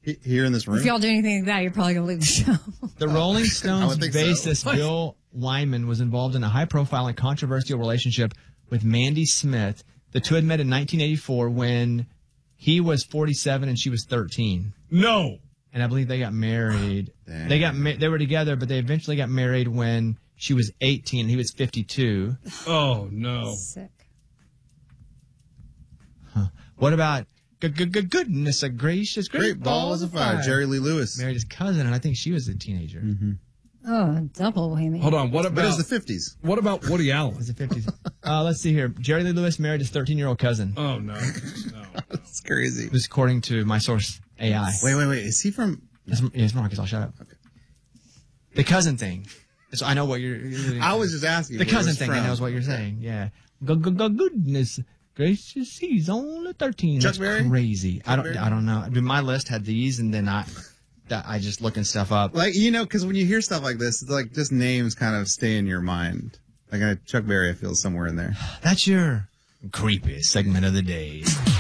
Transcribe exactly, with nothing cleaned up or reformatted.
Here in this room? If y'all do anything like that, you're probably going to leave the show. The Rolling Stones bassist so. Bill Wyman was involved in a high-profile and controversial relationship with Mandy Smith. The two had met in nineteen eighty-four when he was forty-seven and she was thirteen. No. And I believe they got married. Damn. They got ma- they were together, but they eventually got married when she was eighteen and he was fifty-two. Oh, no. Sick. Huh. What about good, good, good, goodness a gracious, great, Great balls of fire. Jerry Lee Lewis. Married his cousin, and I think she was a teenager. Mm-hmm. Oh, double whammy. Hold on. What about... But it was the fifties. What about Woody Allen? It was the fifties. uh, let's see here. Jerry Lee Lewis married his thirteen-year-old cousin. Oh, no. No. That's crazy. This is according to my source, A I. Wait, wait, wait. Is he from... It's, it's from Arkansas. Shut up. Okay. The cousin thing. So I know what you're... you're I was just asking. The where cousin it was thing from. that knows what you're saying. Yeah. Go, go, go, goodness gracious. He's only thirteen. Chuck That's Berry? crazy. Chuck I don't Berry? I don't know. I mean, my list had these, and then I... That I just looking stuff up. Like, you know, because when you hear stuff like this, it's like just names kind of stay in your mind. Like uh, Chuck Berry, I feel somewhere in there. That's your creepy segment of the day.